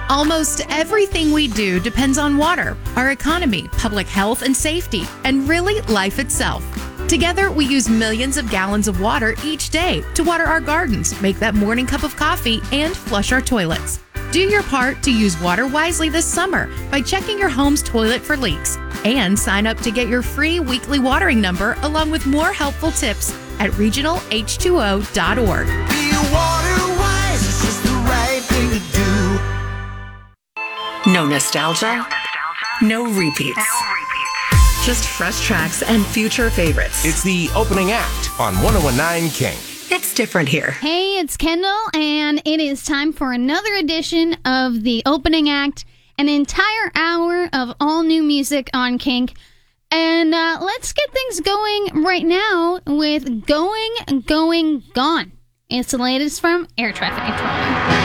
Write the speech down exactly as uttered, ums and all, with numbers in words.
Almost everything we do depends on water, our economy, public health and safety, and really life itself. Together, we use millions of gallons of water each day to water our gardens, make that morning cup of coffee, and flush our toilets. Do your part to use water wisely this summer by checking your home's toilet for leaks. And sign up to get your free weekly watering number along with more helpful tips at regional H two O dot org. Be water wise, it's just the right thing to do. No nostalgia, no repeats. Just fresh tracks and future favorites. It's the opening act on one oh one point nine King. It's different here. Hey, it's Kendall, and it is time for another edition of the opening act, an entire hour of all new music on Kink. And uh, let's get things going right now with Going, Going, Gone. It's the latest from Air Traffic Control.